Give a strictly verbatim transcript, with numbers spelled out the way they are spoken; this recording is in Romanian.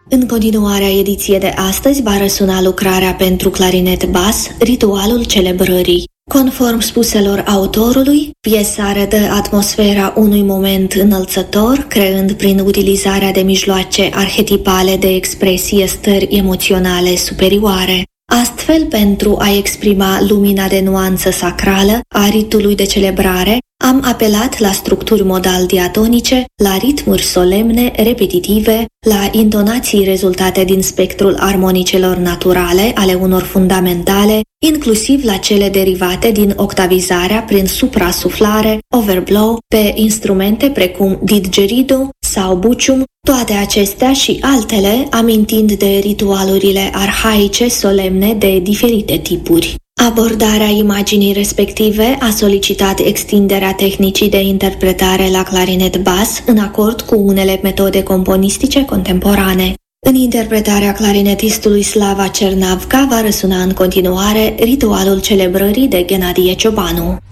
În continuarea ediției de astăzi va răsuna lucrarea pentru clarinet bas, Ritualul celebrării. Conform spuselor autorului, piesa redă atmosfera unui moment înălțător, creând prin utilizarea de mijloace arhetipale de expresie stări emoționale superioare. Astfel, pentru a exprima lumina de nuanță sacrală a ritului de celebrare, am apelat la structuri modal diatonice, la ritmuri solemne, repetitive, la intonații rezultate din spectrul armonicelor naturale ale unor fundamentale, inclusiv la cele derivate din octavizarea prin suprasuflare, overblow, pe instrumente precum didgeridoo sau bucium, toate acestea și altele amintind de ritualurile arhaice solemne de diferite tipuri. Abordarea imaginii respective a solicitat extinderea tehnicii de interpretare la clarinet bas în acord cu unele metode componistice contemporane. În interpretarea clarinetistului Slava Cernavka va răsuna în continuare Ritualul celebrării de Ghenadie Ciobanu.